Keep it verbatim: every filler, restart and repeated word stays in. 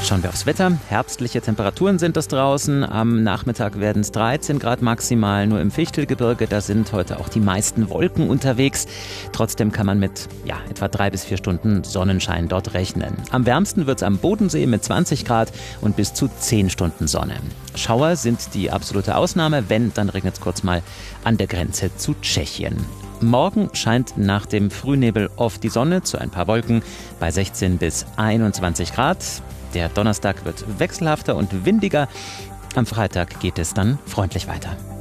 Schauen wir aufs Wetter. Herbstliche Temperaturen sind es draußen. Am Nachmittag werden es dreizehn Grad maximal. Nur im Fichtelgebirge, da sind heute auch die meisten Wolken unterwegs. Trotzdem kann man mit ja, etwa drei bis vier Stunden Sonnenschein dort rechnen. Am wärmsten wird es am Bodensee mit zwanzig Grad und bis zu zehn Stunden Sonne. Schauer sind die absolute Ausnahme. Wenn, dann regnet es kurz mal an der Grenze zu Tschechien. Morgen scheint nach dem Frühnebel oft die Sonne zu ein paar Wolken bei sechzehn bis einundzwanzig Grad. Der Donnerstag wird wechselhafter und windiger. Am Freitag geht es dann freundlich weiter.